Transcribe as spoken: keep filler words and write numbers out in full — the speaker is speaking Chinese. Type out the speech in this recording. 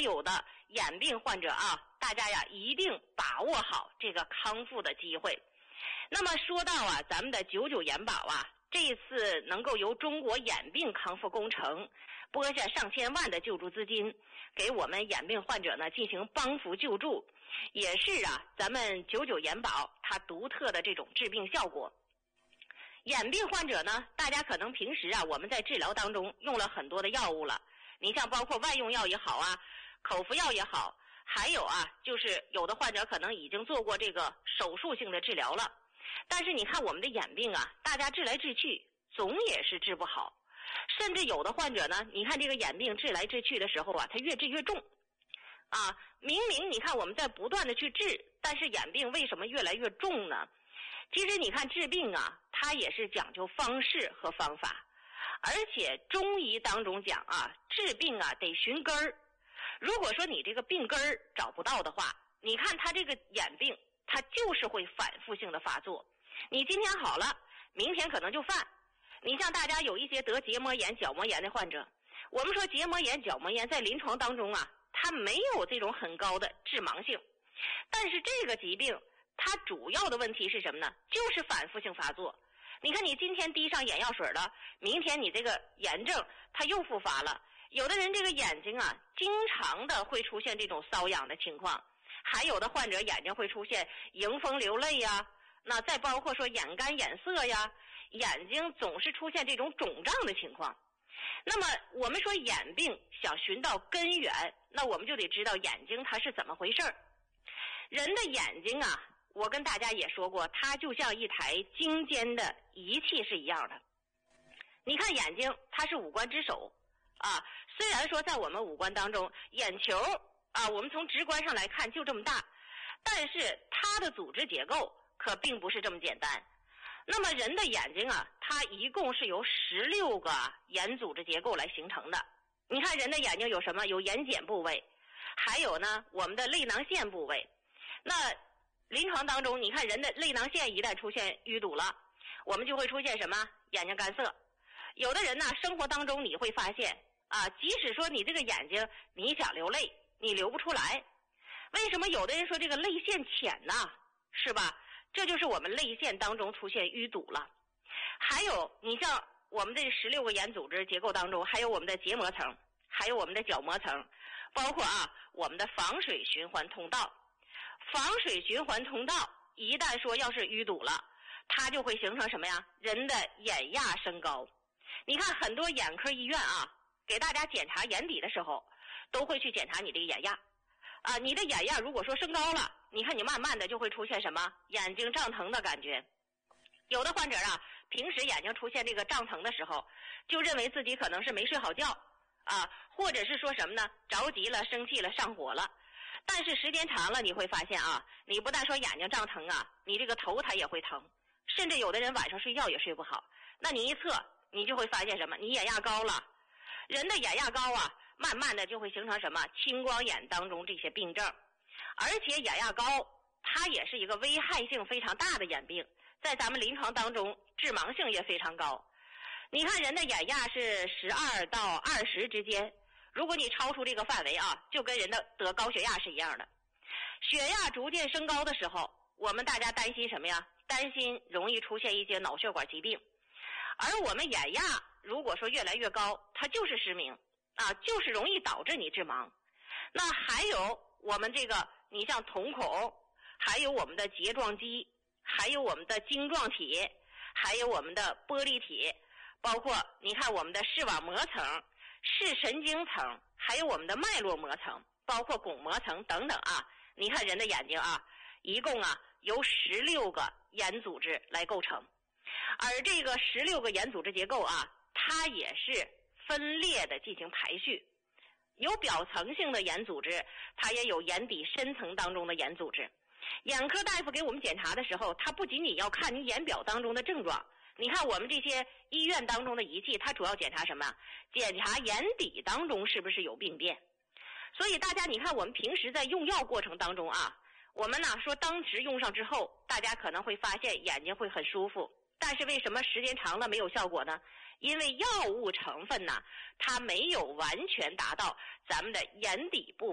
有的眼病患者啊，大家呀一定把握好这个康复的机会。那么说到啊，咱们的九九眼保啊，这次能够由中国眼病康复工程拨下上千万的救助资金，给我们眼病患者呢进行帮扶救助，也是啊咱们九九眼保它独特的这种治病效果。眼病患者呢，大家可能平时啊我们在治疗当中用了很多的药物了，你像包括外用药也好啊，口服药也好，还有啊就是有的患者可能已经做过这个手术性的治疗了。但是你看我们的眼病啊，大家治来治去总也是治不好，甚至有的患者呢，你看这个眼病治来治去的时候啊，他越治越重啊。明明你看我们在不断的去治，但是眼病为什么越来越重呢？其实你看治病啊，它也是讲究方式和方法，而且中医当中讲啊，治病啊得寻根儿。如果说你这个病根儿找不到的话，你看他这个眼病它就是会反复性的发作，你今天好了，明天可能就犯。你像大家有一些得结膜炎、角膜炎的患者，我们说结膜炎、角膜炎在临床当中啊，它没有这种很高的致盲性，但是这个疾病它主要的问题是什么呢？就是反复性发作。你看你今天滴上眼药水了，明天你这个炎症它又复发了。有的人这个眼睛啊，经常的会出现这种瘙痒的情况，还有的患者眼睛会出现迎风流泪呀，那再包括说眼干眼涩呀，眼睛总是出现这种肿胀的情况。那么我们说眼病想寻到根源，那我们就得知道眼睛它是怎么回事儿。人的眼睛啊，我跟大家也说过，它就像一台精尖的仪器是一样的。你看眼睛它是五官之首啊，虽然说在我们五官当中，眼球啊，我们从直观上来看就这么大，但是它的组织结构可并不是这么简单。那么人的眼睛啊，它一共是由十六个眼组织结构来形成的。你看人的眼睛有什么？有眼睑部位，还有呢我们的泪囊腺部位。那临床当中，你看人的泪囊腺一旦出现淤堵了，我们就会出现什么？眼睛干涩。有的人呢，生活当中你会发现啊，即使说你这个眼睛你想流泪，你流不出来。为什么有的人说这个泪腺浅呢？是吧？这就是我们泪腺当中出现淤堵了。还有你像我们这十六个眼组织结构当中，还有我们的结膜层，还有我们的角膜层，包括啊我们的防水循环通道。防水循环通道一旦说要是淤堵了，它就会形成什么呀？人的眼压升高。你看很多眼科医院啊，给大家检查眼底的时候，都会去检查你这个眼压啊。你的眼压如果说升高了，你看你慢慢的就会出现什么？眼睛胀疼的感觉。有的患者啊，平时眼睛出现这个胀疼的时候，就认为自己可能是没睡好觉啊，或者是说什么呢？着急了、生气了、上火了。但是时间长了，你会发现啊，你不但说眼睛胀疼啊，你这个头它也会疼，甚至有的人晚上睡觉也睡不好。那你一测，你就会发现什么？你眼压高了。人的眼压高啊，慢慢的就会形成什么？青光眼当中这些病症。而且眼压高，它也是一个危害性非常大的眼病，在咱们临床当中致盲性也非常高。你看人的眼压是十二到二十之间，如果你超出这个范围啊，就跟人的得高血压是一样的。血压逐渐升高的时候，我们大家担心什么呀？担心容易出现一些脑血管疾病。而我们眼压如果说越来越高，它就是失明啊，就是容易导致你致盲。那还有我们这个，你像瞳孔，还有我们的睫状肌，还有我们的晶状体，还有我们的玻璃体，包括你看我们的视网膜层、视神经层，还有我们的脉络膜层，包括巩膜层等等啊。你看人的眼睛啊，一共啊由十六个眼组织来构成。而这个十六个眼组织结构啊，它也是分裂的进行排序，有表层性的眼组织，它也有眼底深层当中的眼组织。眼科大夫给我们检查的时候，他不仅仅要看你眼表当中的症状，你看我们这些医院当中的仪器，它主要检查什么？检查眼底当中是不是有病变。所以大家你看我们平时在用药过程当中啊，我们呢说当时用上之后，大家可能会发现眼睛会很舒服，但是为什么时间长了没有效果呢？因为药物成分呢，它没有完全达到咱们的眼底部